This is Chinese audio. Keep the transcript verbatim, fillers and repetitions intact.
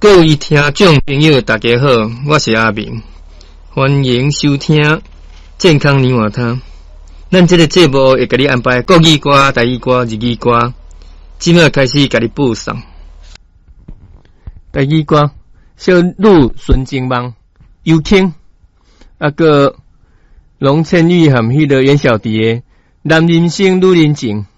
各位听众朋友，大家好，我是阿明，欢迎收听健康泥瓦汤。咱这个节目会给你安排国语歌、台语歌、日语歌，即马开始给你播送。台语歌，小女纯情梦，尤庆，啊个龙千羽含迄个袁小蝶的男人生女人情。